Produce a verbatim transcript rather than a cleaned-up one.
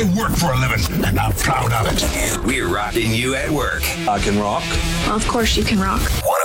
I work for a living, and I'm proud of it. We're rocking you at work. I can rock. Well, of course you can rock. one